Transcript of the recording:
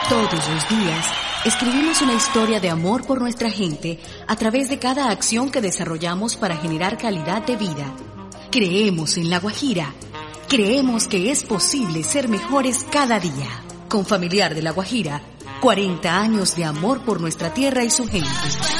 Todos los días escribimos una historia de amor por nuestra gente a través de cada acción que desarrollamos para generar calidad de vida. Creemos en La Guajira. Creemos que es posible ser mejores cada día. Con Familiar de La Guajira, 40 años de amor por nuestra tierra y su gente.